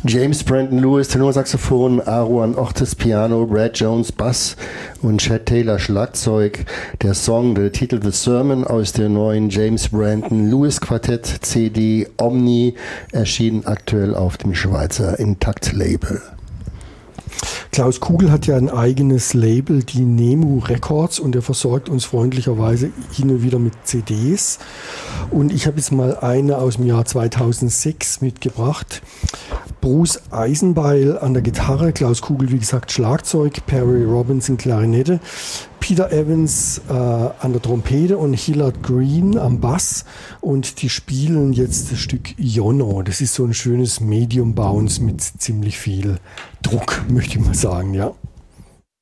James Brandon Lewis Tenorsaxophon, Aaron Ortiz Piano, Brad Jones Bass und Chad Taylor Schlagzeug. Der Song, der Titel The Sermon aus der neuen James Brandon Lewis Quartett CD Omni, erschienen aktuell auf dem Schweizer Intakt Label. Klaus Kugel hat ja ein eigenes Label, die Nemu Records, und er versorgt uns freundlicherweise hin und wieder mit CDs. Und ich habe jetzt mal eine aus dem Jahr 2006 mitgebracht. Bruce Eisenbeil an der Gitarre, Klaus Kugel, wie gesagt, Schlagzeug, Perry Robinson Klarinette, Peter Evans an der Trompete und Hillard Green am Bass, und die spielen jetzt das Stück Iono. Das ist so ein schönes Medium Bounce mit ziemlich viel Druck, möchte ich mal sagen, ja.